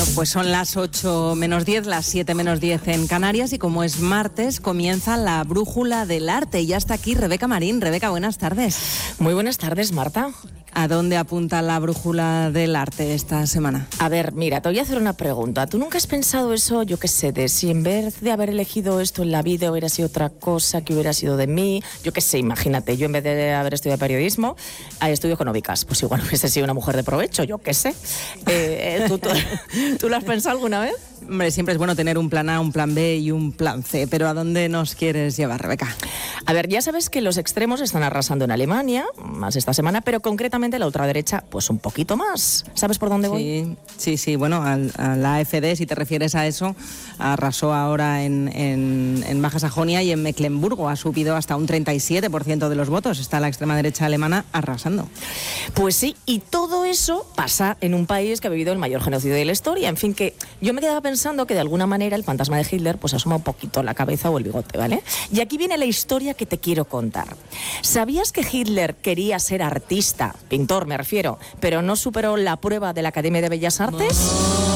Pues son las 8 menos 10, las 7 menos 10 en Canarias y como es martes comienza la brújula del arte. Y ya está aquí Rebeca Marín. Rebeca, buenas tardes. Muy buenas tardes, Marta. ¿A dónde apunta la brújula del arte esta semana? A ver, mira, te voy a hacer una pregunta. ¿Tú nunca has pensado eso, yo qué sé, de si en vez de haber elegido esto en la vida hubiera sido otra cosa, que hubiera sido de mí? Yo qué sé, imagínate, yo en vez de haber estudiado periodismo, estudio económicas. Pues igual hubiese sido una mujer de provecho, yo qué sé. ¿Tú lo has pensado alguna vez? Hombre, siempre es bueno tener un plan A, un plan B y un plan C, pero ¿a dónde nos quieres llevar, Rebeca? A ver, ya sabes que los extremos están arrasando en Alemania, más esta semana, pero concretamente la ultraderecha, pues un poquito más. ¿Sabes por dónde voy? Sí, bueno, a la AfD, si te refieres a eso, arrasó ahora en Baja Sajonia y en Mecklemburgo, ha subido hasta un 37% de los votos, está la extrema derecha alemana arrasando. Pues sí, y todo eso pasa en un país que ha vivido el mayor genocidio de la historia, en fin, que yo me quedaba pensando que de alguna manera el fantasma de Hitler pues asoma un poquito la cabeza o el bigote, ¿vale? Y aquí viene la historia que te quiero contar. ¿Sabías que Hitler quería ser artista, pintor me refiero, pero no superó la prueba de la Academia de Bellas Artes?